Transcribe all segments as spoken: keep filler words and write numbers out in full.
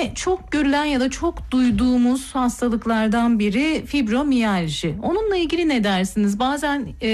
Yine çok görülen ya da çok duyduğumuz hastalıklardan biri fibromiyalji. Onunla ilgili ne dersiniz? Bazen e,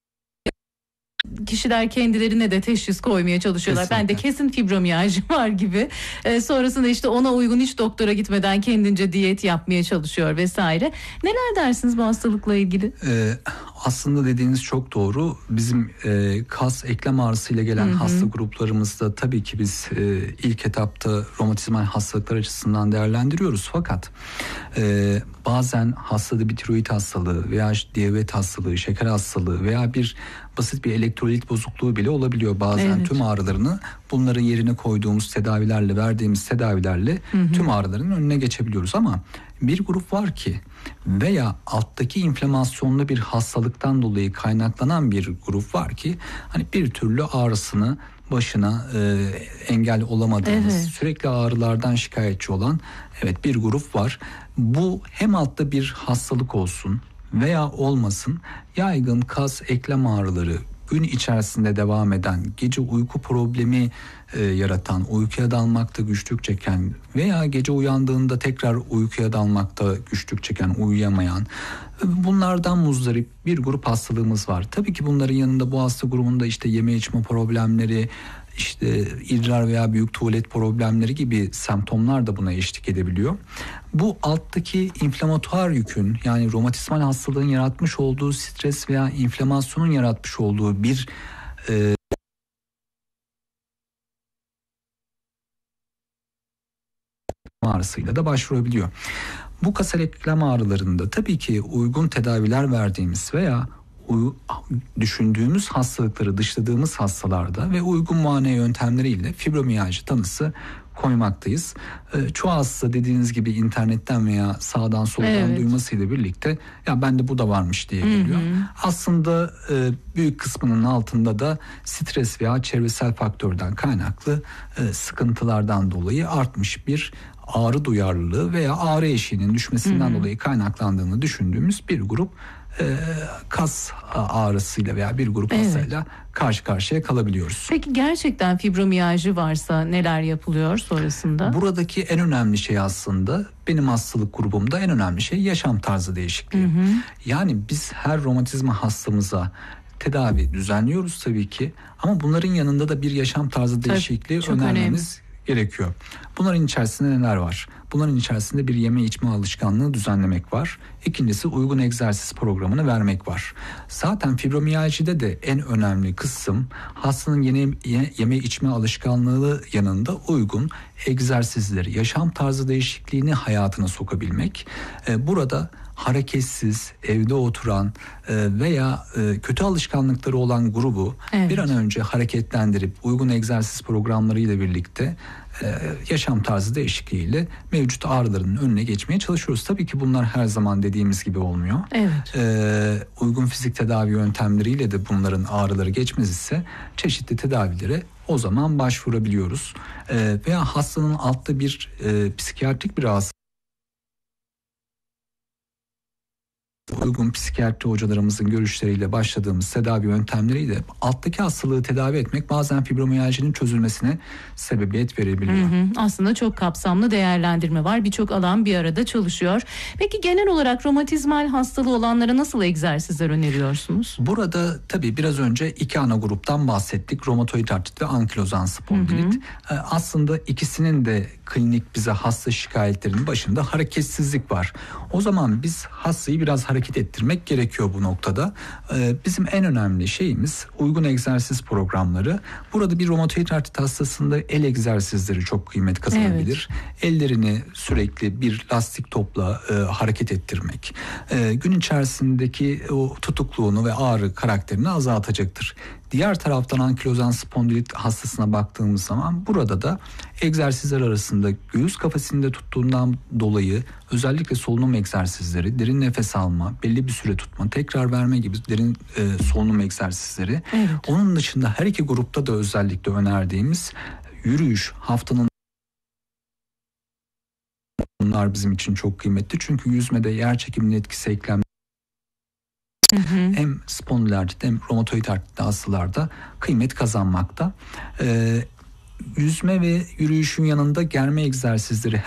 kişiler kendilerine de teşhis koymaya çalışıyorlar. Kesinlikle. Bende kesin fibromiyalji var gibi. E, sonrasında işte ona uygun hiç doktora gitmeden kendince diyet yapmaya çalışıyor vesaire. Neler dersiniz bu hastalıkla ilgili? Ee, aslında dediğiniz çok doğru. Bizim e, kas eklem ağrısıyla gelen hı hı. hasta gruplarımızda tabii ki biz e, ilk etapta romatizmal hastalıklar açısından değerlendiriyoruz. Fakat e, bazen hastada bir tiroid hastalığı veya diyabet hastalığı, şeker hastalığı veya bir basit bir elektrolit bozukluğu bile olabiliyor. Bazen evet. tüm ağrılarını bunların yerine koyduğumuz tedavilerle, verdiğimiz tedavilerle hı hı. tüm ağrıların önüne geçebiliyoruz. Ama bir grup var ki veya alttaki inflamasyonlu bir hastalıktan dolayı kaynaklanan bir grup var ki hani bir türlü ağrısını başına e, engel olamadığımız, evet. sürekli ağrılardan şikayetçi olan evet bir grup var. Bu hem altta bir hastalık olsun veya olmasın, yaygın kas eklem ağrıları, gün içerisinde devam eden, gece uyku problemi e, yaratan, uykuya dalmakta güçlük çeken veya gece uyandığında tekrar uykuya dalmakta güçlük çeken, uyuyamayan, bunlardan muzdarip bir grup hastalığımız var. Tabii ki bunların yanında bu hasta grubunda işte yeme içme problemleri, işte idrar veya büyük tuvalet problemleri gibi semptomlar da buna eşlik edebiliyor. Bu alttaki inflamatuar yükün, yani romatizmal hastalığın yaratmış olduğu stres veya inflamasyonun yaratmış olduğu bir e, ağrısıyla da başvurabiliyor. Bu kas eklem ağrılarında tabii ki uygun tedaviler verdiğimiz veya düşündüğümüz hastalıkları dışladığımız hastalarda ve uygun muayene yöntemleriyle fibromiyalji tanısı koymaktayız. Ee, çoğu hasta dediğiniz gibi internetten veya sağdan soldan evet. duymasıyla birlikte ya bende bu da varmış diye geliyor. Hı hı. Aslında e, büyük kısmının altında da stres veya çevresel faktörden kaynaklı e, sıkıntılardan dolayı artmış bir ağrı duyarlılığı veya ağrı eşiğinin düşmesinden hı hı. dolayı kaynaklandığını düşündüğümüz bir grup e, kas ağrısıyla veya bir grup evet. hastayla karşı karşıya kalabiliyoruz. Peki gerçekten fibromiyalji varsa neler yapılıyor sonrasında? Buradaki en önemli şey aslında benim hastalık grubumda en önemli şey yaşam tarzı değişikliği. Hı hı. Yani biz her romatizma hastamıza tedavi düzenliyoruz tabii ki, ama bunların yanında da bir yaşam tarzı değişikliği tabii, önermemiz gerekiyor. Bunların içerisinde neler var? Bunların içerisinde bir yeme içme alışkanlığı düzenlemek var. İkincisi uygun egzersiz programını vermek var. Zaten fibromiyajide de en önemli kısım hastanın yeme, yeme içme alışkanlığı yanında uygun egzersizleri, yaşam tarzı değişikliğini hayatına sokabilmek. Ee, burada hareketsiz, evde oturan veya kötü alışkanlıkları olan grubu evet. bir an önce hareketlendirip uygun egzersiz programlarıyla birlikte yaşam tarzı değişikliğiyle mevcut ağrıların önüne geçmeye çalışıyoruz. Tabii ki bunlar her zaman dediğimiz gibi olmuyor. Evet. Ee, uygun fizik tedavi yöntemleriyle de bunların ağrıları geçmez ise çeşitli tedavilere o zaman başvurabiliyoruz. Ee, veya hastanın altta bir e, psikiyatrik bir rahatsızlık, uygun psikiyatri hocalarımızın görüşleriyle başladığımız tedavi yöntemleriyle alttaki hastalığı tedavi etmek bazen fibromiyajinin çözülmesine sebebiyet verebiliyor. Hı hı. Aslında çok kapsamlı değerlendirme var. Birçok alan bir arada çalışıyor. Peki genel olarak romatizmal hastalığı olanlara nasıl egzersizler öneriyorsunuz? Burada tabii biraz önce iki ana gruptan bahsettik. Romatoid artrit ve ankilozan spondilit. Hı hı. Aslında ikisinin de klinik bize hasta şikayetlerinin başında hareketsizlik var. O zaman biz hastayı biraz hareket ettirmek gerekiyor bu noktada. Ee, bizim en önemli şeyimiz uygun egzersiz programları. Burada bir romatoid artrit hastasında el egzersizleri çok kıymet kazanabilir. Evet. Ellerini sürekli bir lastik topla e, hareket ettirmek. E, gün içerisindeki o tutukluğunu ve ağrı karakterini azaltacaktır. Diğer taraftan ankilozan spondilit hastasına baktığımız zaman burada da egzersizler arasında göğüs kafesinde tuttuğundan dolayı özellikle solunum egzersizleri, derin nefes alma, belli bir süre tutma, tekrar verme gibi derin e, solunum egzersizleri. Evet. Onun dışında her iki grupta da özellikle önerdiğimiz yürüyüş, haftanın bunlar bizim için çok kıymetli. Çünkü yüzmede yer çekiminin etkisi eklem Hı hı. hem spondilartrit hem romatoid artrit hastalarda kıymet kazanmakta. Ee, yüzme ve yürüyüşün yanında germe egzersizleri